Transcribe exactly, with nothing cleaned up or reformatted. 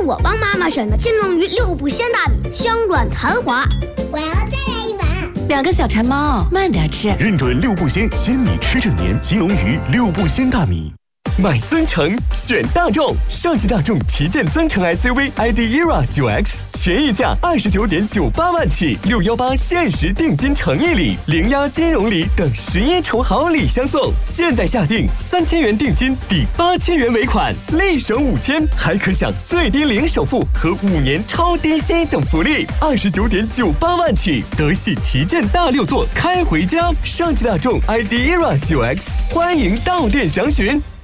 我帮妈妈选的金龙鱼六步鲜大米，香软弹滑。 我要再来一碗。 两个小馋猫，慢点吃。 认准六步鲜，鲜米吃整年。金龙鱼六步鲜大米。 买增程选大众，上汽大众旗舰增程 S U V I D E R A 九 X 全溢价二十九点九八万起，六一八限时定金诚意礼、零押金融礼等十一重好礼相送。现在下定三千元定金，抵八千元尾款，立省五千，还可享最低零首付和五年超低息等福利。二十九点九八万起，德系旗舰大六座开回家。上汽大众 I D E R A 九 X 欢迎到店详询。